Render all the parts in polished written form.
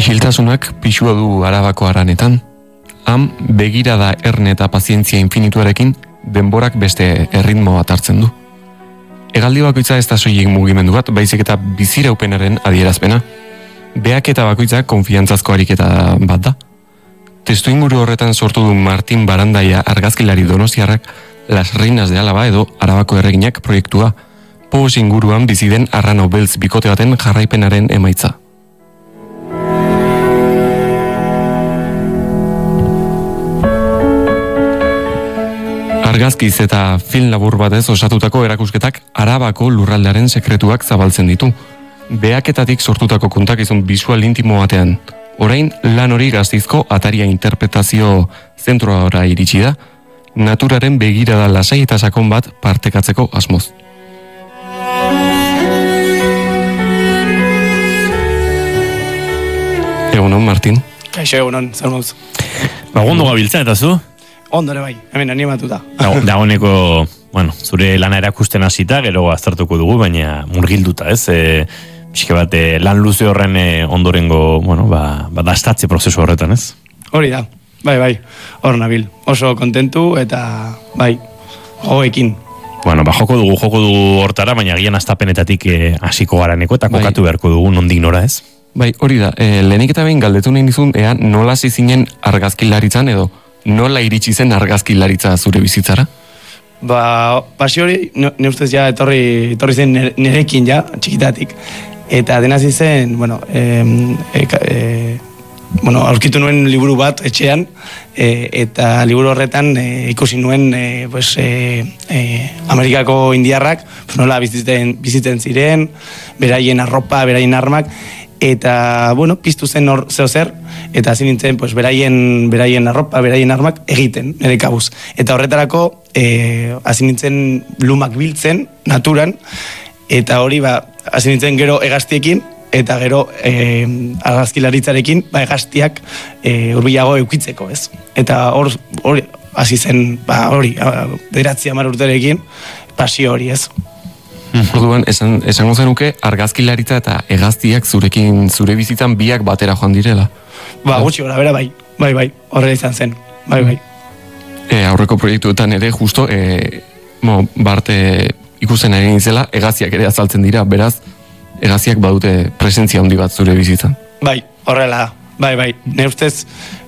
Isiltasunak pixua du Arabako haranetan. Han, begirada erne eta pazientzia infinituarekin, denborak beste erritmo bat hartzen du. Hegaldi bakoitza ez da soilik mugimendu bat, baizik eta biziraupenaren adierazpena. Behaketa bakoitza konfiantzazko ariketa bat da. Testu inguru horretan sortu du Martin Barandaia argazkilari donostiarrak Las Reinas de Álava edo Arabako erreginak proiektua, Pobos inguruan bizi den arrano beltz bikote baten jarraipenaren emaitza. Argazkiz eta film labur batez osatutako erakusketak Arabako lurraldearen sekretuak zabaltzen ditu. Behaketatik sortutako kontakizun bisual intimo batean. Orain lan hori Gasteizko Ataria interpretazio zentroara iritsi da, naturaren begirada lasai eta sakon bat partekatzeko asmoz. Egunon, Martin. Kaixo, egunon, zer moz. Ondo gabiltza eta zu? Ondo ere bai, hemen animatuta. Dagoeneko, zure lana erakusten hasita, gero aztertuko dugu, baina murgilduta, ez? Pixke bat, lan luze horren ondorengo, dastatze prozesu horretan, ez? Hori da, bai, hor nabil. Oso kontentu eta, gogoekin. Joko dugu hortara, baina gian astapenetatik hasiko garaneko eta kokatu beharko dugu nondik nora, ez? Bai, hori da, lehenik eta behin galdetu nahi nizun, ea nola zizinen argazkilaritzan edo nola iritsi zen argazkilaritza zure bizitzara? Pasio hori, ne ustez ja etorri zen nirekin ja, txikitatik. Eta denaz izen, aurkitu nuen liburu bat etxean, eta liburu horretan ikusi nuen Amerikako indiarrak, nola bizitzen ziren, beraien arropa, beraien armak, eta, piztu zen hor zer, eta hasi nintzen, beraien arropa, beraien armak egiten, nire kabuz. Eta horretarako, hasi nintzen lumak biltzen, naturan, eta hori, hasi nintzen gero hegaztiekin, eta gero argazkilaritzarekin, hegaztiak hurbilago eukitzeko, ez? Eta hor hasi zen, hori, 9-10 urterekin, pasio hori, ez? Orduan, esango zenuke argazkilaritza eta hegaztiak zurekin zure bizitzan biak batera joan direla. Gutxi gora, bera, bai, horrela izan zen, bai. Aurreko proiektuetan ere, justo, Barte ikusten ari nintzela, hegaztiak ere azaltzen dira, beraz, hegaztiak badute presentzia handi bat zure bizitzan. Bai, horrela da, bai. Ne ustez,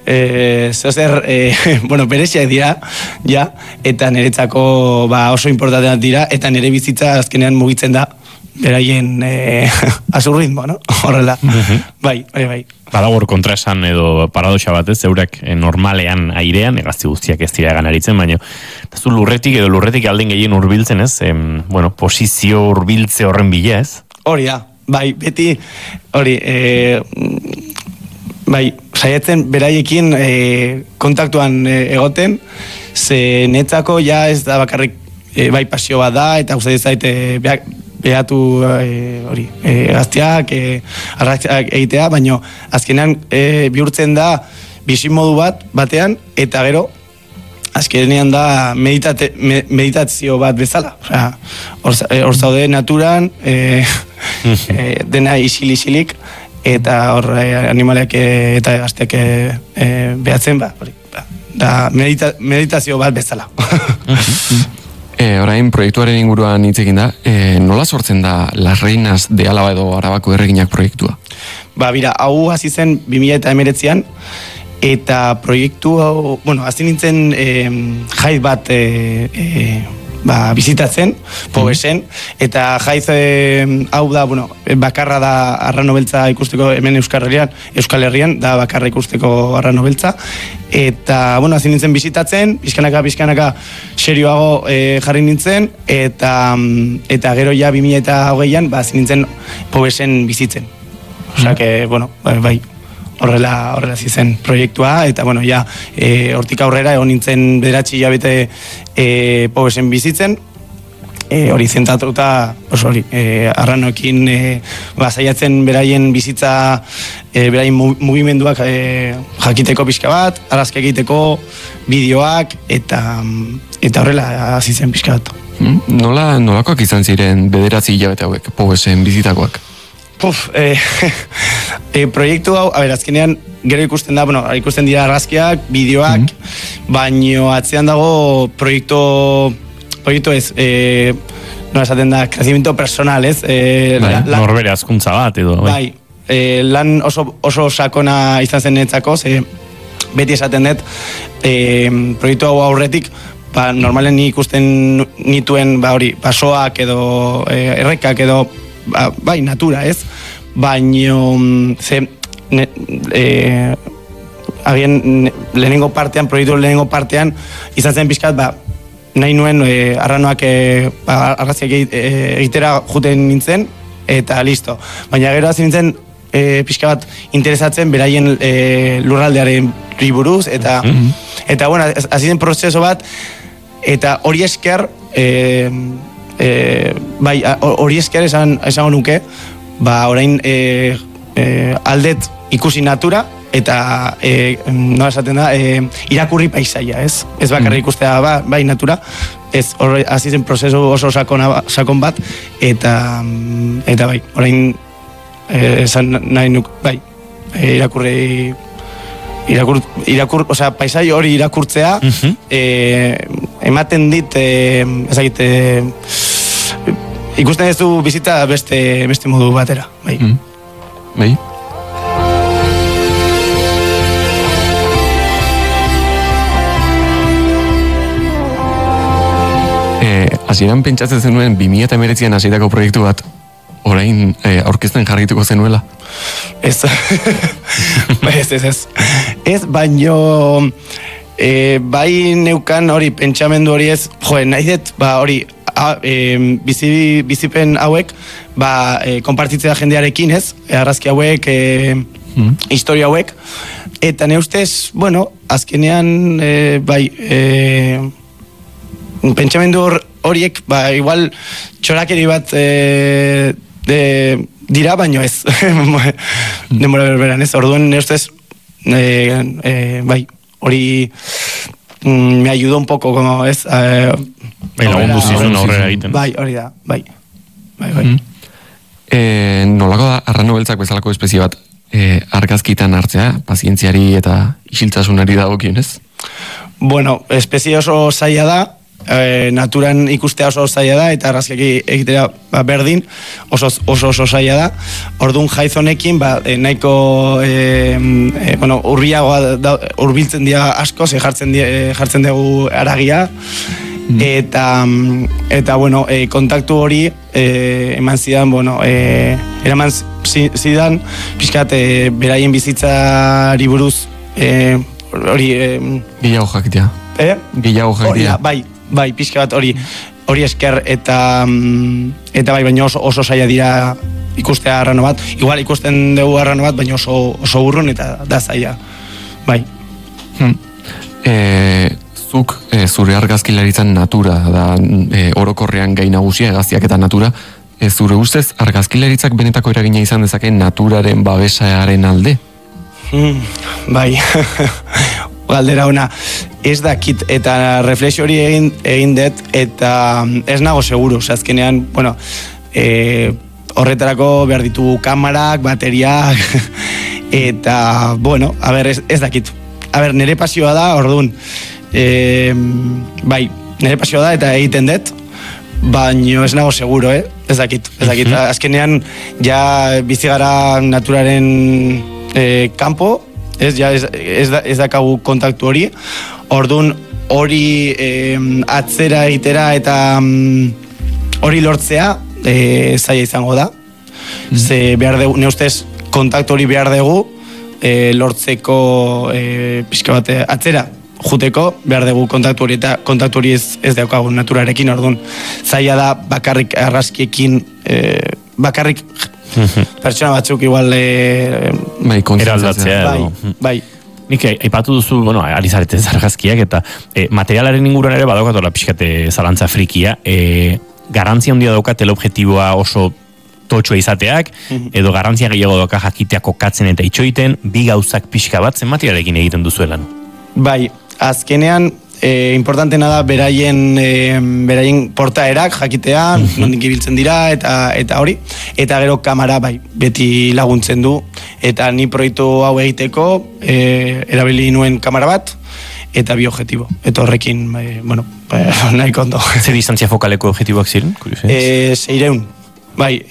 bereziak dira, ja, eta niretzako oso importanteak dira, eta nire bizitza azkenean mugitzen da, beraien azurritmo, no? Horrela, bai. Badagor kontraesan edo paradoxa batez, zeurak normalean airean, hegazti guztiak ez dira egan aritzen, baina zu lurretik alden gehien hurbiltzen, ez? Posizio hurbiltze horren bila, ez? Hori da, bai, beti, hori, saiatzen beraiekin kontaktuan egoten, ze netzako ja ez da bakarrik pasio bat da, eta uste zaite behatu gazteak, arrakzak egitea, baina azkenean bihurtzen da bizimodu batean, eta gero azkenean da meditazio bat bezala. Hor zaude naturan, dena isilik, eta hor animaleak eta gazteak behatzen, da meditazio bat bezala. Orain proiektuaren inguruan hitz egin da, nola sortzen da Las Reinas de Álava edo Arabako erreginak proiektua? Hau hasi zen 2019an, eta proiektu hau, hasi nintzen jaiz bat bizitatzen, Pobesen, eta jaiz hau da, bakarra da arrano beltza ikusteko hemen Euskal Herrian, da bakarra ikusteko arrano beltza, eta, hasi nintzen bizitatzen, pixkanaka serioago jarri nintzen, eta gero ja 2020an, hasi nintzen Pobesen bizitzen. Osea, bai. Horrela zizen proiektua, eta hortik aurrera egon nintzen 9 hilabete Pobesen bizitzen, hori zentratuta, arranoekin saiatzen beraien bizitza, beraien mugimenduak jakiteko pixka bat, argazki egiteko, bideoak, eta horrela hasi zen pixka bat. Nolakoak izan ziren 9 hilabete hauek Pobesen bizitakoak? Proiektu hau, azkenean, gero ikusten da, ikusten dira argazkiak, bideoak, baino atzean dago proiektu ez, nola esaten da, crecimiento personal, ez? Norbere azkuntza bat, edo. Bai, lan oso sakona izan zen netzako, beti esaten dut, proiektu hau aurretik, normalen ni ikusten nituen, basoak edo errekak edo, bai, natura, ez? Baino, agian proiektu lehenengo partean, izan zen pixkat, nahi nuen arranoak argazkiak egitera juten nintzen, eta listo. Baina gero hasi nintzen pixka bat interesatzen beraien lurraldearen buruz, eta bueno, hasi zen prozeso bat, eta hori esker, hori esker esango nuke, orain aldet ikusi natura, eta nola esaten da, irakurri paisaia, ez? Ez bakarrik ikustea bai natura, ez, hasi zen prozesu oso sakon bat, eta bai, orain esan nahi nuk, bai, osea, paisai hori irakurtzea, ematen dit, ezagite, ikusten ez du bizita beste modu batera, bai. Bai? Hasieran pentsatzen zenuen 2019an hasitako proiektu bat orain aurkezten jarrituko zenuela? Ez. Ez, baino bai neukan hori pentsamendu hori ez, nahi dut, hori bizipen hauek konpartitzea jendearekin, ez? Argazki hauek, historia hauek, eta ne ustez, bueno, azkenean pentsamendu horiek, igual txorakeri bat dira, baino ez. Denbora berberan, ez? Orduan, ne ustez, hori me ayudó un poco, como es... lagundu zizun aurrera egiten. Bai, hori da, bai. Nolako da, arrano beltzak bezalako espezie bat argazkitan hartzea, pazientziari eta isiltasunari dagokionez? Bueno, espezie oso zaila da, naturan ikustea oso zaila da, eta argazkiak egitera berdin oso zaila da. Orduan jaizonekin nahiko urbiltzen dira asko, jartzen dugu aragia, eta bueno, kontaktu hori eman zidan, eraman zidan pixkat beraien bizitzari buruz hori gehiago jakitea. Gehiago jakitea. Bai, pixka bat hori esker, eta bai, baina oso zaila dira ikustea arrano bat. Igual ikusten dugu arrano bat, baina oso urrun eta da zaila. Bai. Zuk zure argazkilaritzan natura da orokorrean gai nagusia, hegaztiak eta natura. Zure ustez argazkilaritzak benetako eragina izan dezake naturaren babesaaren alde? Bai. Galdera ona, ez dakit, eta reflexio hori egin dut, eta ez nago seguru, azkenean, bueno, horretarako behar ditugu kamarak, bateriak, eta, bueno, a ber, ez dakit. A ber, nire pasioa da, orduan, bai, nire pasioa da, eta egiten dut, baino ez nago seguro, ez dakit. Azkenean, ja bizigara naturaren kanpo, ez dakagu kontaktu hori, orduan hori atzera egitera eta hori lortzea zaila izango da. Ze behar dugu, ne ustez kontaktu hori behar dugu lortzeko pixka bat atzera juteko, behar dugu kontaktu hori, eta kontaktu hori ez daukagu naturarekin, orduan zaila da bakarrik argazkiekin, bakarrik pertsona batzuk igual eraldatzea edo. Bai. Nik aipatu duzu, ari zarete argazkiak, eta materialaren inguruan ere badaukat pixkate zalantza frikia, garantzia handia dauka teleobjektiboa oso totxoa izateak, edo garantzia gehiago dauka jakitea kokatzen eta itxoiten, bi gauzak pixka bat zen materialekin egiten duzuelan. Bai, azkenean importantena da beraien portaerak jakitea, nondik ibiltzen dira eta hori, eta gero kamera bai, beti laguntzen du, Eta ni proiektu hau egiteko erabili nuen kamera bat, eta bi objektibo. Eta horrekin, nahiko ondo. Zer distantzia fokaleko objektiboak ziren? 600. Bai,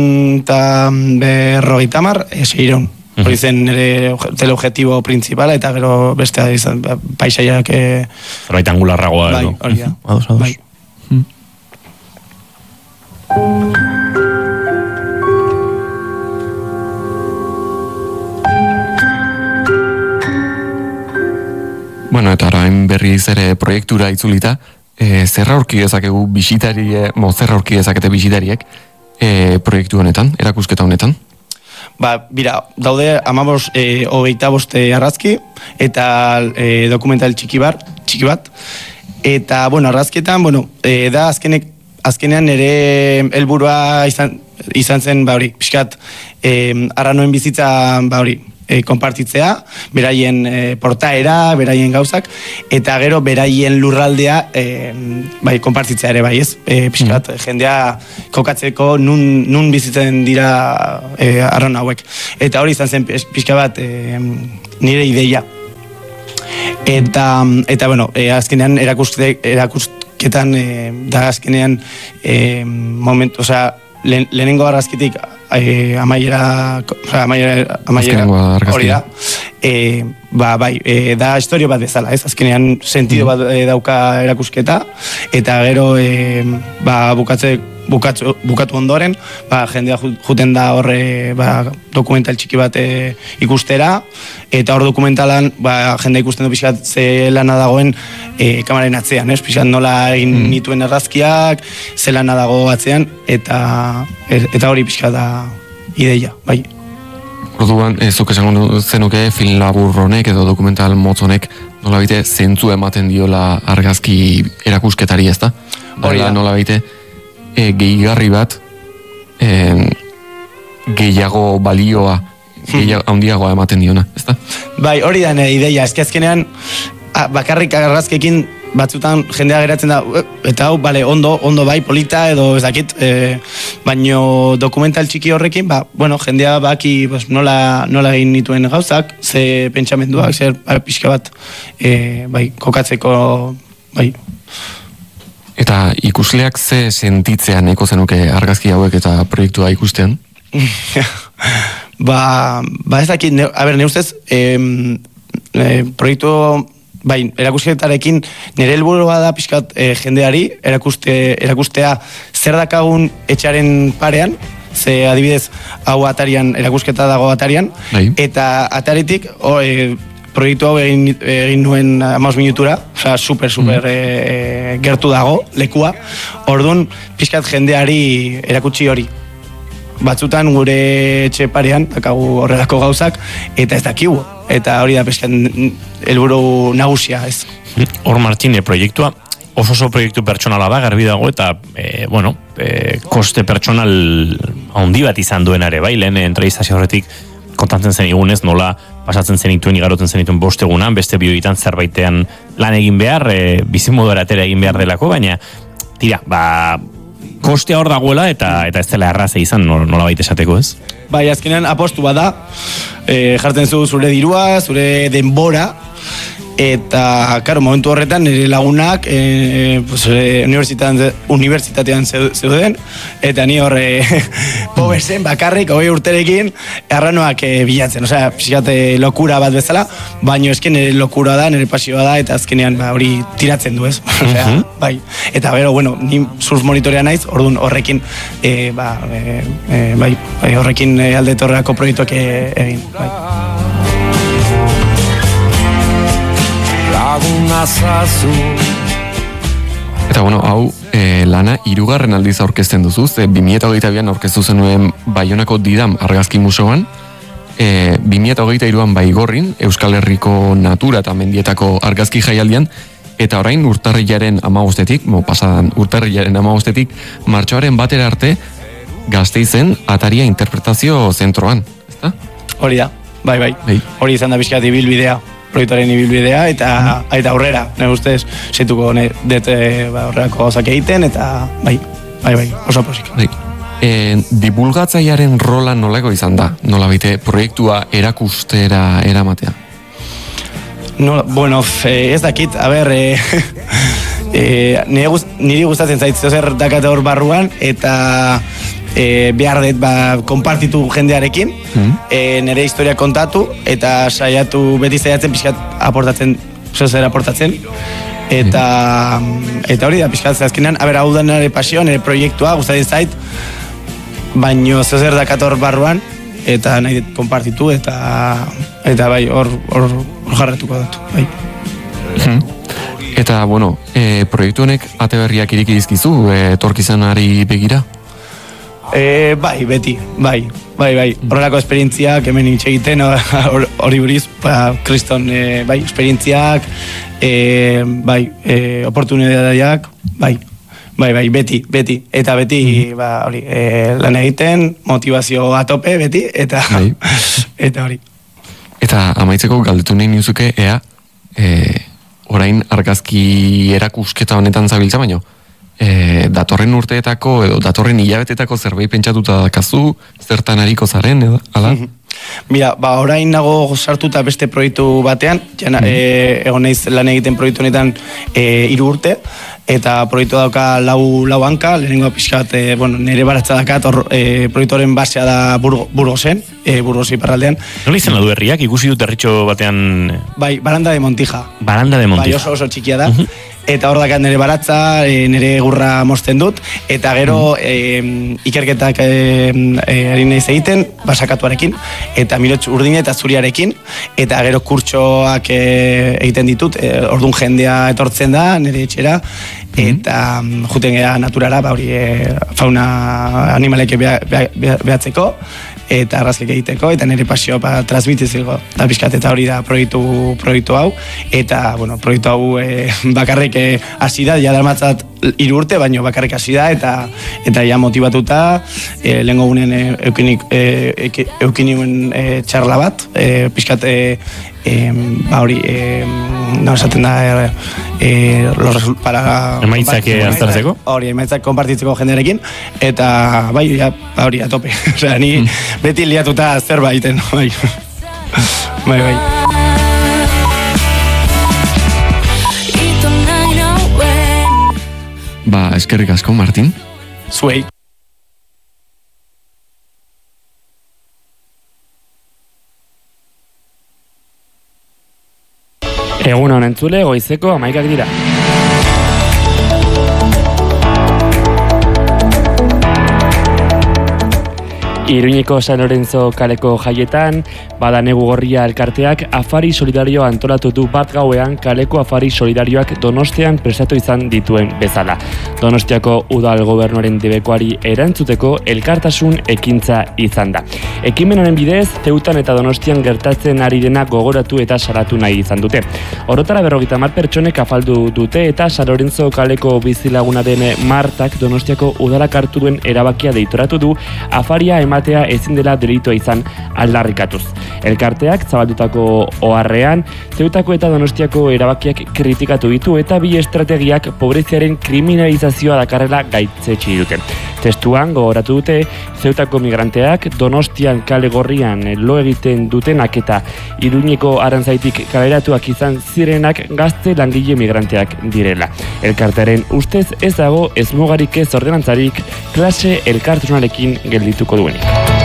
150, 600. Hori zen nire teleobjektibo principala, eta gero bestea izan, paisaiak... Zerbait angularragoa. Bai, hori da. Ados. Bai. Bueno, eta orain berriz ere proiektura itzulita, zer aurki dezakegu zer aurki dezakete bisitariek proiektu honetan, erakusketa honetan? Bira, daude 15 argazki eta dokumental txiki bat. Eta, argazkietan, da azkenean nire helburua izan zen, pixkat, arranoen bizitza, konpartitzea, beraien portaera, beraien gauzak, eta gero beraien lurraldea konpartitzea ere, ez? Piskat, jendea kokatzeko nun bizitzen dira arran hauek. Eta hori izan zen pixka bat nire ideia. Eta azkenean erakusketan, da azkenean lehenengo argazkitik amaiera hori da. Da historio bat bezala, ez? Azkenean sentido bat dauka erakusketa, eta gero bukatu ondoren, jendea juten da horre dokumental txiki bat ikustera, eta hor dokumentalan jendea ikusten du pixkat ze lana dagoen kameraren atzean, ez? Pixkat nola egin nituen argazkiak, ze lana dago atzean, eta hori pixkat da ideia, bai. Orduan, zuk esango zenuke film labur honek edo dokumental motz honek nola bite zentzu ematen diola argazki erakusketari, ez da? Hori da. Nola bite gehigarri bat gehiago balioa handiagoa ematen diona, ez da? Bai, hori da ideia, azkenean bakarrik argazkekin batzutan jendea geratzen da, eta hau, ondo bai, polita edo ez dakit, baino dokumental txiki horrekin, jendea baki nola egin nituen gauzak, ze pentsamenduak, zer pixka bat, kokatzeko, bai. Eta ikusleak ze sentitzea neko zenuke argazki hauek eta proiektua ikusten? Ez dakit, ne ustez, proiektu... erakusketarekin nire helburua da pixkat jendeari erakustea zer dakagun etxaren parean, ze adibidez hau atarian, erakusketa dago atarian, eta ataritik proiektu hau egin nuen 15 minutura, super gertu dago lekua, orduan pixkat jendeari erakutsi hori. Batzutan gure etxe parean, dakagu horrelako gauzak, eta ez dakigu. Eta hori da pesken helburu nagusia, ez. Hor Martine proiektua, oso proiektu pertsonala da, garbi dago, eta, koste pertsonal handi bat izan duenare, bai, lehen entrevistazio horretik kontatzen zen igunez, nola pasatzen zenituen, igaroten zenituen bostegunan, beste bioitan zerbaitean lan egin behar, bizimodora atera egin behar delako, baina, tira, kostea hor dagoela eta ez dela erraza izan nola baita esateko, ez? Bai, azkenean apostu bada, jartzen zu zure dirua, zure denbora, eta, karo, momentu horretan nire lagunak unibertsitatean zeuden, eta ni horre pobezen, bakarrik, 20 urterekin, arranoak bilatzen, osea, pixkate lokura bat bezala, baino esken nire lokura da, nire pasioa da, eta azkenean hori tiratzen du, ez? Osea, bai, eta gero, ni surf monitorea naiz, orduan horrekin, horrekin aldetorreako proiektuak egin, bai. Eta hau lana 3. aldiz aurkezten duzuz, 2022an aurkeztu zenuen Baionako Didam argazki museoan, 2023an Baigorrin, Euskal Herriko natura eta mendietako argazki jaialdian, eta orain urtarrilaren 15etik, pasadan urtarrilaren 15etik, martxoaren batera arte, Gasteizen Ataria Interpretazio Zentroan, ezta? Hori da, bai. Hori izan da bizkat ibilbidea. Proiektuaren ibilbidea, eta aurrera, nire ustez, zeituko horrelako gauzak egiten, eta bai, oso posik. Divulgatzailearen rola nolako izan da? Nolabait proiektua erakustera eramatea? No, bueno, ez dakit, a ber, niri gustatzen zait zer dakate hor barruan, eta behar dut konpartitu jendearekin, nire historia kontatu, eta beti saiatzen pixkat aportatzen, zer aportatzen, eta hori da pixkat azkenean, a ber, hau da nire pasio, nire proiektua, gustatzen zait, baino zer dakate hor barruan, eta nahi dut konpartitu, eta bai, hor jarretuko dut, bai. Eta, bueno, proiektu honek ate berriak iriki dizkizu, etorkizunari begira? Bai, beti, bai. Horrelako esperientziak, hemen hitz egiten, hori buriz, kriston, bai, esperientziak, bai, oportunitateak, bai, beti. Eta beti, hori, lan egiten, motivazio atope, beti, eta hori. Eta amaitzeko galdetu nahi nizuke, ea, orain argazki erakusketa honetan zabiltza baino, datorren urteetako edo datorren hilabetetako zerbait pentsatuta dakazu, zertan ariko zaren, edo, ala? Mira, orain nago sartuta beste proiektu batean, egon naiz lan egiten proiektu honetan 3 urte, eta proiektu dauka lau hanka, lehenengo pixkat, nire baratza dakat, proiektuaren basea da Burgosen, Burgos iparraldean. Nola izan du herriak, ikusi dut herritxo batean... Bai, Baranda de Montija. Baranda de Montija. Bai, oso txikia da. Eta hor dakat nire baratza, nire gurra mozten dut, eta gero ikerketak ari naiz egiten, basakatuarekin, eta mirotx urdine eta zuriarekin, eta gero kurtsoak egiten ditut, orduan jendea etortzen da, nire etxera, eta juten gara naturara, hori fauna animaleke behatzeko, eta arrazkek egiteko, eta nire pasio transmititzeko da pixkat, eta hori da proiektu hau, eta, proiektu hau bakarrik hasi da, ja darmatzat 3 urte, baino bakarrik hasi da, eta ja motibatuta, lehengo gunen eukinuen txarla bat, pixkat, hori, esaten da, emaitzak aztertzeko? Hori, emaitzak konpartitzeko jendearekin, eta, hori, atope. Osea, ni beti liatuta zerbaiten, bai. Bai. Eskerrik asko, Martin. Zuei. Egun honen entzule, goizeko 11 dira. Iruñeko San Lorenzo kaleko jaietan, bada negu gorria elkarteak afari solidario antolatu du bat gauean kaleko afari solidarioak Donostian prestatu izan dituen bezala. Donostiako udal gobernuaren debekoari erantzuteko elkartasun ekintza izan da. Ekimen honen bidez, Zeutan eta Donostian gertatzen ari dena gogoratu eta salatu nahi izan dute. Orotara 50 pertsonek afaldu dute eta San Lorenzo kaleko bizilaguna den Martak Donostiako udalak hartu duen erabakia deitoratu du afaria ematea ezin dela delitua izan aldarrikatuz. Elkarteak zabaldutako oharrean Zeutako eta Donostiako erabakiak kritikatu ditu eta bi estrategiak pobreziaren kriminalizazioa dakarrela gaitzetsi dute. Testuan gogoratu dute Zeutako migranteak Donostian kale gorrian lo egiten dutenak eta Iruñeko Arantzaitik kaleratuak izan zirenak gazte langile migranteak direla. Elkartearen ustez ez dago ez mugarik ez ordenantzarik klase elkartasunarekin geldituko duenik.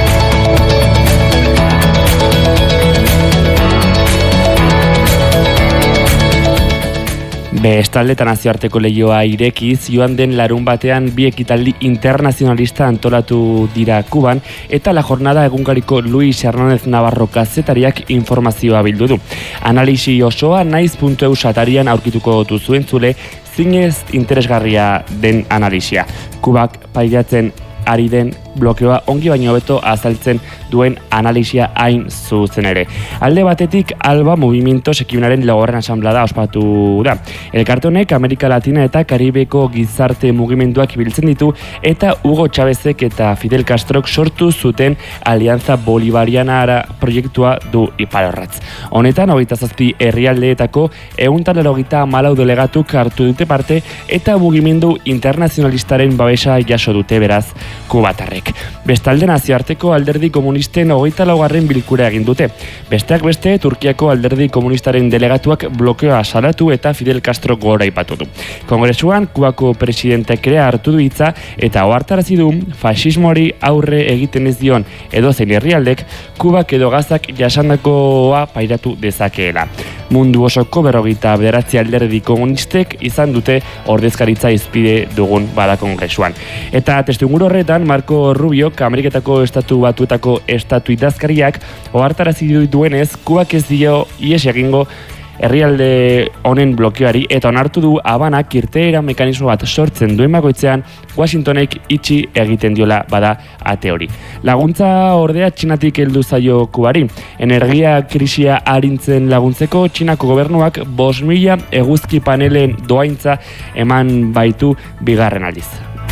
Bestalde eta nazioarteko lehioa irekiz, joan den larun batean bi ekitaldi internazionalista antolatu dira Kuban, eta la jornada egunkariko Luis Hernández Navarro kazetariak informazioa bildu du. Analisi osoa naiz.eu satarian aurkituko duzuen zule, zinez interesgarria den analisia. Kubak pailatzen ari den blokeoa ongi baino hobeto azaltzen duen analisia hain zuzen ere. Alde batetik, Alba Movimientos ekimenaren laugarren asanblada ospatu da. Elkarte honek Amerika Latina eta Karibeko gizarte mugimenduak biltzen ditu eta Hugo Chávezek eta Fidel Castrok sortu zuten Alianza Bolivariana proiektua du iparorratz. Honetan, 27 herrialdeetako 184 delegatuk hartu dute parte eta mugimendu internazionalistaren babesa jaso dute beraz kubatarrek. herrialdeek. Bestalde nazioarteko alderdi komunisten 24. bilkura egin dute. Besteak beste, Turkiako alderdi komunistaren delegatuak blokeoa salatu eta Fidel Castro gora aipatu du. Kongresuan, Kubako presidenteak ere hartu du hitza eta ohartarazi du faxismoari aurre egiten ez dion edozein herrialdek Kubak edo Gazak jasandakoa pairatu dezakeela. Mundu osoko 49 alderdi komunistek izan dute ordezkaritza hizpide dugun bada kongresuan. Eta testuinguru horretan Marco Rubiok, Ameriketako Estatu Batuetako estatu idazkariak ohartarazi duenez, Kubak ez dio ihes egingo herrialde honen blokeoari eta onartu du Habanak irteera mekanismo bat sortzen duen bakoitzean Washingtonek itxi egiten diola bada ate hori. Laguntza ordea Txinatik heldu zaio Kubari. Energia krisia arintzen laguntzeko Txinako gobernuak 5.000 eguzki panelen doaintza eman baitu bigarren aldiz.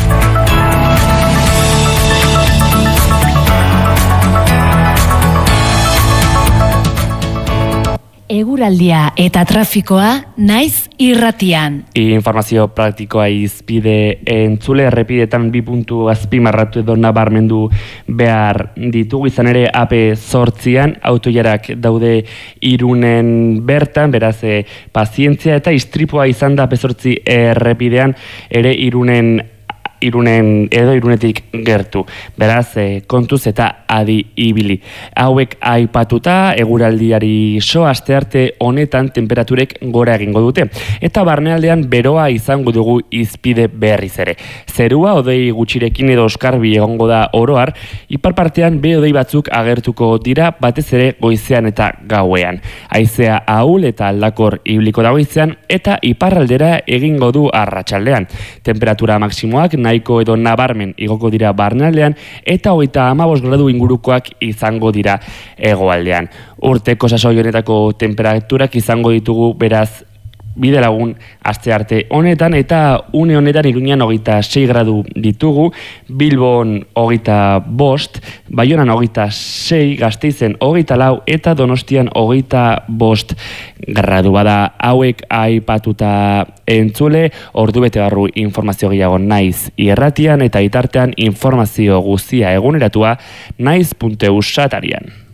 Eguraldia eta trafikoa naiz irratian. Informazio praktikoa izpide entzule errepidetan 2 puntu azpimarratu edo nabarmendu behar ditugu, izan ere AP8an autoilarak daude Irunen bertan, beraz pazientzia eta istripua izan da AP8 errepidean ere Irunetik gertu. Beraz, kontuz eta adi ibili. Hauek aipatuta, eguraldiari astearte honetan temperaturek gora egingo dute. Eta barnealdean beroa izango dugu izpide berriz ere. Zerua hodei gutxirekin edo oskarbi egongo da oroar, ipar partean behodei batzuk agertuko dira batez ere goizean eta gauean. Haizea ahul eta aldakor ibiliko da goizean eta iparraldera egingo du arratsaldean. Temperatura maksimoak nahiko edo nabarmen igoko dira barnealdean eta 35 gradu ingurukoak izango dira hegoaldean. Urteko sasoi honetako temperaturak izango ditugu beraz bidelagun astearte honetan eta une honetan Iruñan 26 gradu ditugu, Bilbon 25, Baionan 26, Gasteizen 24 eta Donostian 25 gradu. Bada hauek aipatuta entzule, ordubete barru informazio gehiago naiz irratian eta itartean informazio guztia eguneratua naiz.eus atarian.